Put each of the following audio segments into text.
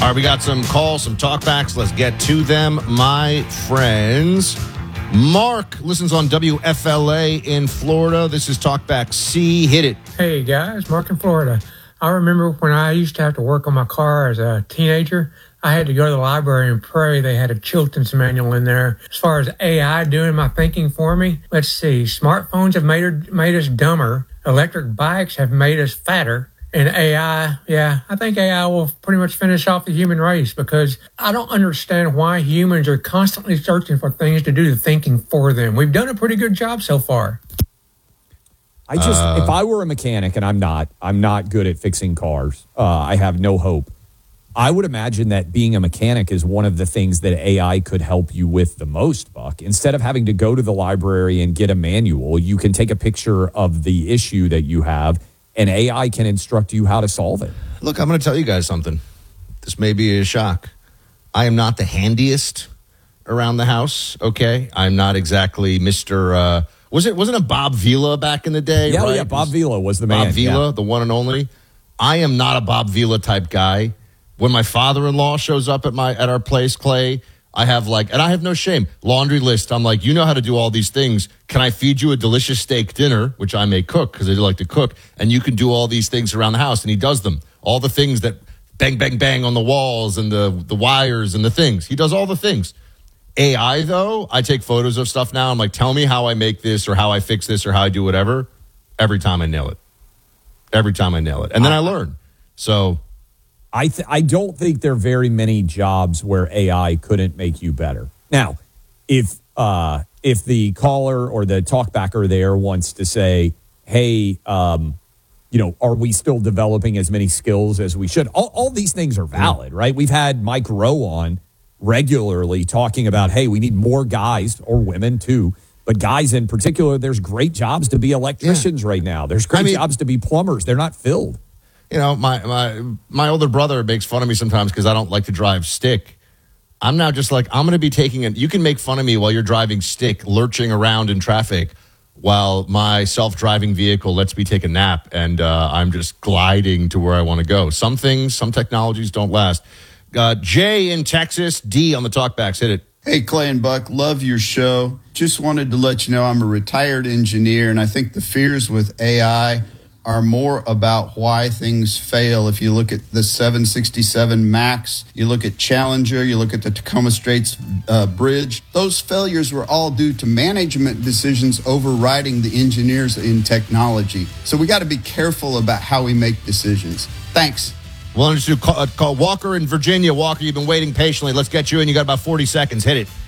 All right, we got some calls, some talkbacks. Let's get to them, my friends. Mark listens on WFLA in Florida. This is Talkback C. Hit it. Hey, guys. Mark in Florida. I remember when I used to have to work on my car as a teenager, I had to go to the library and pray they had a Chilton's manual in there. As far as AI doing my thinking for me, let's see. Smartphones have made us dumber. Electric bikes have made us fatter. And AI, I think AI will pretty much finish off the human race because I don't understand why humans are constantly searching for things to do the thinking for them. We've done a pretty good job so far. If I were a mechanic, and I'm not good at fixing cars, I have no hope. I would imagine that being a mechanic is one of the things that AI could help you with the most, Buck. Instead of having to go to the library and get a manual, you can take a picture of the issue that you have, and AI can instruct you how to solve it. Look, I'm going to tell you guys something. This may be a shock. I am not the handiest around the house, okay? I'm not exactly Mr. Wasn't it Bob Vila back in the day? Yeah, right? yeah, Bob Vila was the man. Bob Vila, the one and only. I am not a Bob Vila type guy. When my father-in-law shows up at our place, Clay, I have and I have no shame, laundry list. I'm like, you know how to do all these things. Can I feed you a delicious steak dinner, which I may cook because I do like to cook, and you can do all these things around the house, and he does them. All the things that bang, bang, bang on the walls and the wires and the things. He does all the things. AI, though, I take photos of stuff now. I'm like, tell me how I make this or how I fix this or how I do whatever. Every time I nail it. And then I learn. So I don't think there are very many jobs where AI couldn't make you better. Now, if the caller or the talkbacker there wants to say, hey, are we still developing as many skills as we should? All these things are valid, right? We've had Mike Rowe on regularly talking about, hey, we need more guys or women too. But guys in particular, there's great jobs to be electricians right now. There's great jobs to be plumbers. They're not filled. You know, my older brother makes fun of me sometimes because I don't like to drive stick. I'm now just like, I'm going to be taking it. You can make fun of me while you're driving stick, lurching around in traffic, while my self-driving vehicle lets me take a nap, and I'm just gliding to where I want to go. Some technologies don't last. Jay in Texas, D on the talkbacks. Hit it. Hey, Clay and Buck, love your show. Just wanted to let you know I'm a retired engineer, and I think the fears with AI are more about why things fail. If you look at the 767 MAX, you look at Challenger, you look at the Tacoma Straits Bridge, those failures were all due to management decisions overriding the engineers in technology. So we got to be careful about how we make decisions. Thanks. Well, let's call Walker in Virginia. Walker, you've been waiting patiently. Let's get you in. You got about 40 seconds. Hit it.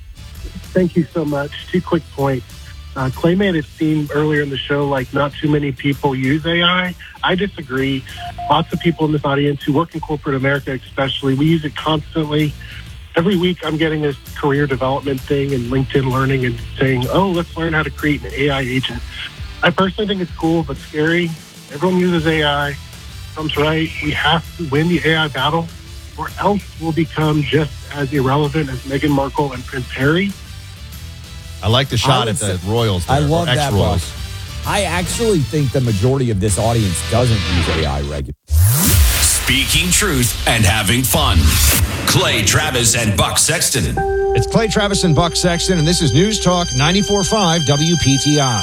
Thank you so much. 2 quick points. Clay made it seem earlier in the show like not too many people use AI. I disagree. Lots of people in this audience who work in corporate America especially, we use it constantly. Every week I'm getting this career development thing and LinkedIn Learning and saying, let's learn how to create an AI agent. I personally think it's cool but scary. Everyone uses AI. Trump's right. We have to win the AI battle or else we'll become just as irrelevant as Meghan Markle and Prince Harry. I like the shot at the Royals there, I love that, Buck. I actually think the majority of this audience doesn't use AI regularly. Speaking truth and having fun. Clay Travis and Buck Sexton. It's Clay Travis and Buck Sexton, and this is News Talk 94.5 WPTI.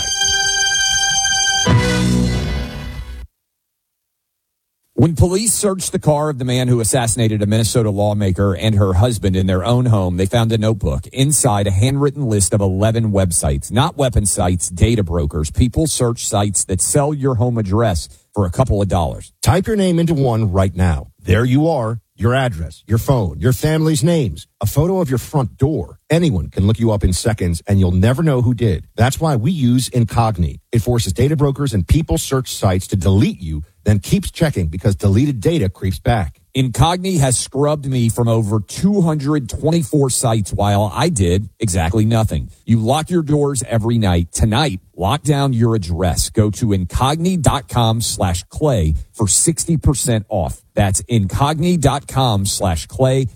When police searched the car of the man who assassinated a Minnesota lawmaker and her husband in their own home, they found a notebook. Inside, a handwritten list of 11 websites, not weapon sites, data brokers, people search sites that sell your home address for a couple of dollars. Type your name into one right now. There you are. Your address, your phone, your family's names, a photo of your front door. Anyone can look you up in seconds, and you'll never know who did. That's why we use Incogni. It forces data brokers and people search sites to delete you, then keeps checking because deleted data creeps back. Incogni has scrubbed me from over 224 sites while I did exactly nothing. You lock your doors every night. Tonight, lock down your address. Go to incogni.com/Clay for 60% off. That's incogni.com/Clay.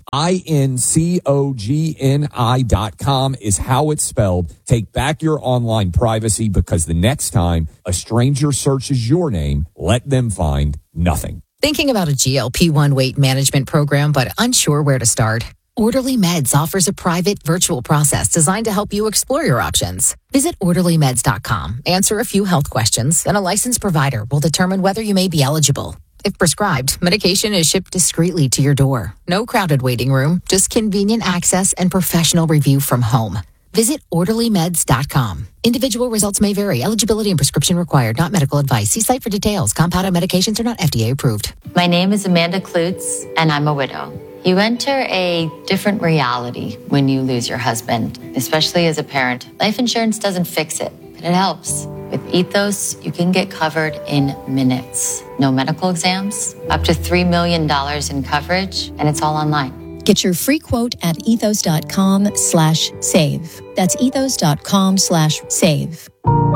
INCOGNI.com is how it's spelled. Take back your online privacy because the next time a stranger searches your name, let them find nothing. Thinking about a GLP-1 weight management program but unsure where to start? Orderly Meds offers a private virtual process designed to help you explore your options. Visit orderlymeds.com, answer a few health questions, and a licensed provider will determine whether you may be eligible. If prescribed, medication is shipped discreetly to your door. No crowded waiting room, just convenient access and professional review from home. Visit orderlymeds.com. Individual results may vary. Eligibility and prescription required. Not medical advice. See site for details. Compounded medications are not FDA approved. My name is Amanda Klutz, and I'm a widow. You enter a different reality when you lose your husband, especially as a parent. Life insurance doesn't fix it, but it helps. With Ethos, you can get covered in minutes. No medical exams, up to $3 million in coverage, and it's all online. Get your free quote at ethos.com/save. That's ethos.com/save.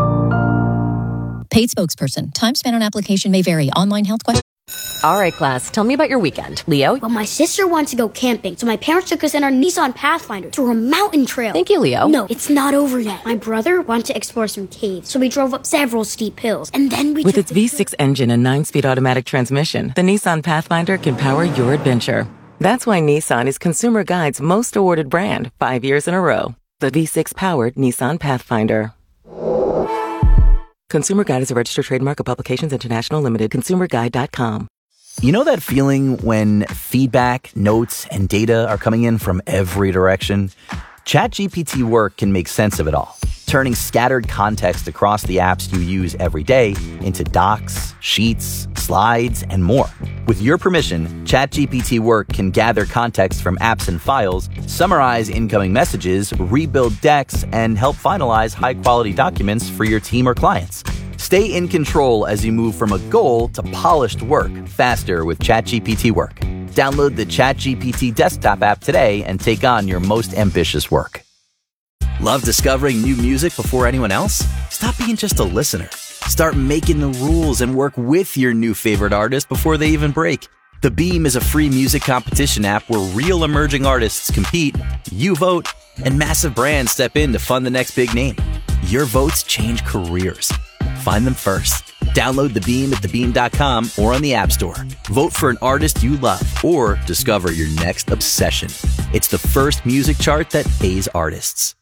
Paid spokesperson. Time spent on application may vary. Online health questions. All right, class, tell me about your weekend. Leo? Well, my sister wants to go camping, so my parents took us in our Nissan Pathfinder through a mountain trail. Thank you, Leo. No, it's not over yet. My brother wanted to explore some caves, so we drove up several steep hills, and then we With its V6 engine and 9-speed automatic transmission, the Nissan Pathfinder can power your adventure. That's why Nissan is Consumer Guide's most awarded brand 5 years in a row. The V6-powered Nissan Pathfinder. Consumer Guide is a registered trademark of Publications International Limited. ConsumerGuide.com. You know that feeling when feedback, notes, and data are coming in from every direction? ChatGPT Work can make sense of it all, turning scattered context across the apps you use every day into docs, sheets, slides, and more. With your permission, ChatGPT Work can gather context from apps and files, summarize incoming messages, rebuild decks, and help finalize high-quality documents for your team or clients. Stay in control as you move from a goal to polished work faster with ChatGPT Work. Download the ChatGPT desktop app today and take on your most ambitious work. Love discovering new music before anyone else? Stop being just a listener. Start making the rules and work with your new favorite artist before they even break. The Beam is a free music competition app where real emerging artists compete, you vote, and massive brands step in to fund the next big name. Your votes change careers. Find them first. Download The Beam at thebeam.com or on the App Store. Vote for an artist you love or discover your next obsession. It's the first music chart that pays artists.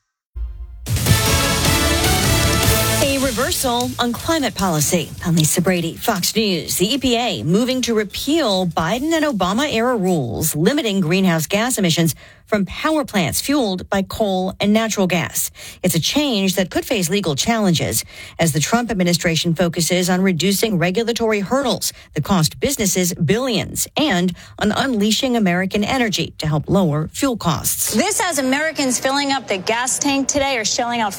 A reversal on climate policy. I'm Lisa Brady, Fox News. The EPA moving to repeal Biden and Obama-era rules limiting greenhouse gas emissions from power plants fueled by coal and natural gas. It's a change that could face legal challenges as the Trump administration focuses on reducing regulatory hurdles that cost businesses billions and on unleashing American energy to help lower fuel costs. This has Americans filling up the gas tank today are shelling out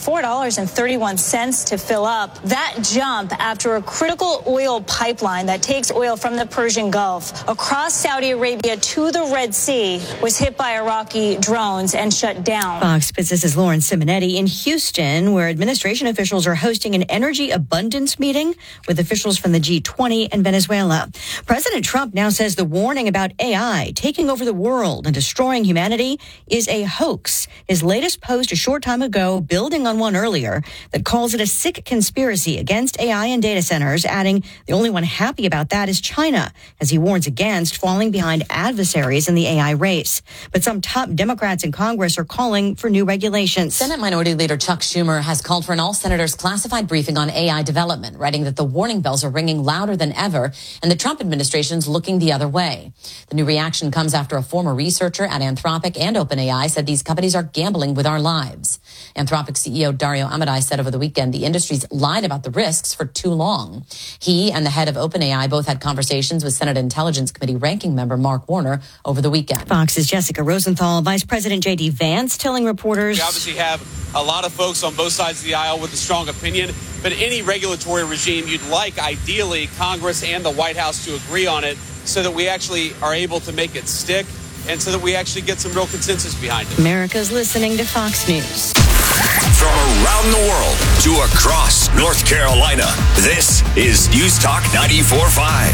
$4.31 to fill up. That jump after a critical oil pipeline that takes oil from the Persian Gulf across Saudi Arabia to the Red Sea was hit by Iraqi drones and shut down. Fox Business's Lauren Simonetti in Houston, where administration officials are hosting an energy abundance meeting with officials from the G20 and Venezuela. President Trump now says the warning about AI taking over the world and destroying humanity is a hoax. His latest post a short time ago, building on one earlier, that calls it a sick conspiracy against AI and data centers, adding the only one happy about that is China, as he warns against falling behind adversaries in the AI race. But some top Democrats in Congress are calling for new regulations. Senate Minority Leader Chuck Schumer has called for an all-senators classified briefing on AI development, writing that the warning bells are ringing louder than ever and the Trump administration's looking the other way. The new reaction comes after a former researcher at Anthropic and OpenAI said these companies are gambling with our lives. Anthropic CEO Dario Amodei said over the weekend the industry's lied about the risks for too long. He and the head of OpenAI both had conversations with Senate Intelligence Committee ranking member Mark Warner over the weekend. Fox's Jessica Rosenthal, Vice President J.D. Vance telling reporters, we obviously have a lot of folks on both sides of the aisle with a strong opinion, but any regulatory regime you'd like, ideally, Congress and the White House to agree on it so that we actually are able to make it stick and so that we actually get some real consensus behind it. America's listening to Fox News. From around the world to across North Carolina, this is News Talk 94.5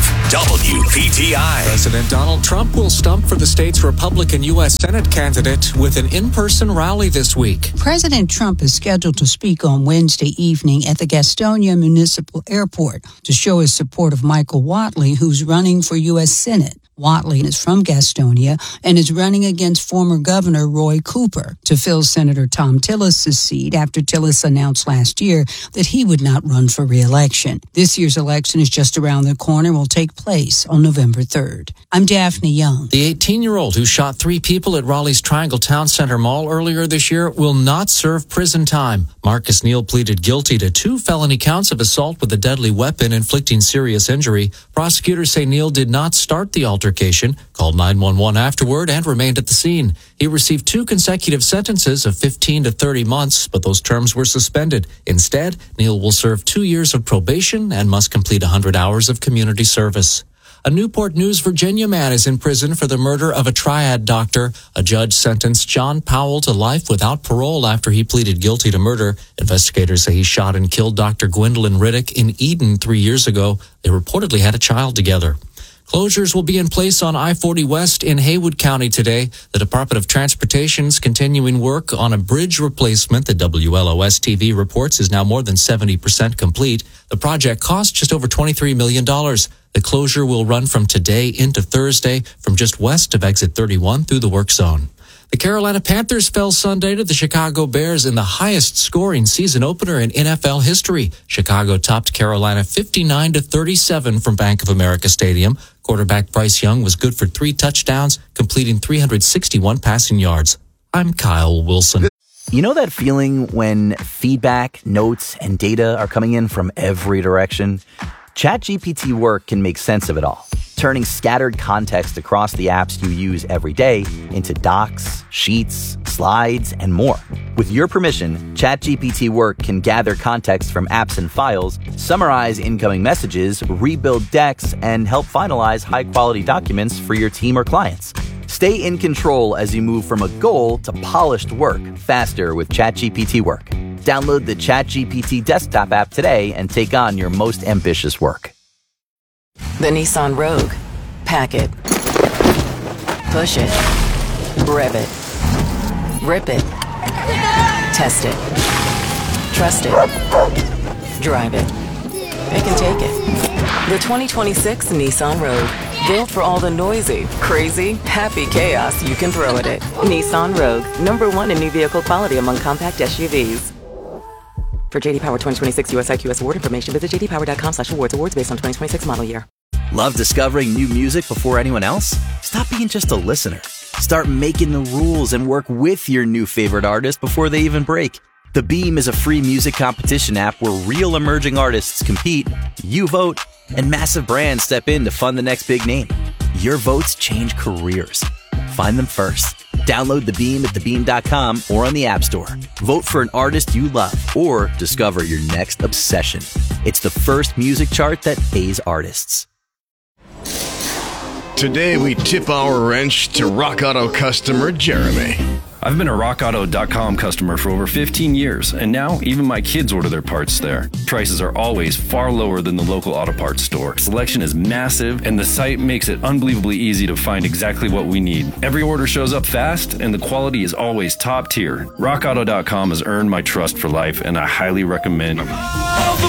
WPTI. President Donald Trump will stump for the state's Republican U.S. Senate candidate with an in-person rally this week. President Trump is scheduled to speak on Wednesday evening at the Gastonia Municipal Airport to show his support of Michael Whatley, who's running for U.S. Senate. Whatley is from Gastonia and is running against former Governor Roy Cooper to fill Senator Tom Tillis' seat after Tillis announced last year that he would not run for re-election. This year's election is just around the corner and will take place on November 3rd. I'm Daphne Young. The 18-year-old who shot 3 people at Raleigh's Triangle Town Center Mall earlier this year will not serve prison time. Marcus Neal pleaded guilty to 2 felony counts of assault with a deadly weapon inflicting serious injury. Prosecutors say Neal did not start the altercation, called 911 afterward, and remained at the scene. He received 2 consecutive sentences of 15 to 30 months, but those terms were suspended. Instead, Neal will serve 2 years of probation and must complete 100 hours of community service. A Newport News, Virginia man is in prison for the murder of a triad doctor. A judge sentenced John Powell to life without parole after he pleaded guilty to murder. Investigators say he shot and killed Dr. Gwendolyn Riddick in Eden 3 years ago. They reportedly had a child together. Closures will be in place on I-40 West in Haywood County today. The Department of Transportation's continuing work on a bridge replacement that WLOS-TV reports is now more than 70% complete. The project cost just over $23 million. The closure will run from today into Thursday from just west of exit 31 through the work zone. The Carolina Panthers fell Sunday to the Chicago Bears in the highest scoring season opener in NFL history. Chicago topped Carolina 59-37 from Bank of America Stadium. Quarterback Bryce Young was good for 3 touchdowns, completing 361 passing yards. I'm Kyle Wilson. You know that feeling when feedback, notes, and data are coming in from every direction? ChatGPT Work can make sense of it all, turning scattered context across the apps you use every day into docs, sheets, slides, and more. With your permission, ChatGPT Work can gather context from apps and files, summarize incoming messages, rebuild decks, and help finalize high-quality documents for your team or clients. Stay in control as you move from a goal to polished work faster with ChatGPT Work. Download the ChatGPT desktop app today and take on your most ambitious work. The Nissan Rogue. Pack it. Push it. Rev it. Rip it. Test it. Trust it. Drive it. It can take it. The 2026 Nissan Rogue. Built for all the noisy, crazy, happy chaos you can throw at it. Nissan Rogue. #1 in new vehicle quality among compact SUVs. For JD Power 2026 US IQS award information, visit jdpower.com/awards. Awards based on 2026 model year. Love discovering new music before anyone else? Stop being just a listener. Start making the rules and work with your new favorite artist before they even break. The Beam is a free music competition app where real emerging artists compete, you vote, and massive brands step in to fund the next big name. Your votes change careers. Find them first. Download The Beam at thebeam.com or on the App Store. Vote for an artist you love or discover your next obsession. It's the first music chart that pays artists. Today we tip our wrench to Rock Auto customer Jeremy. I've been a RockAuto.com customer for over 15 years, and now even my kids order their parts there. Prices are always far lower than the local auto parts store. Selection is massive, and the site makes it unbelievably easy to find exactly what we need. Every order shows up fast, and the quality is always top tier. RockAuto.com has earned my trust for life, and I highly recommend it.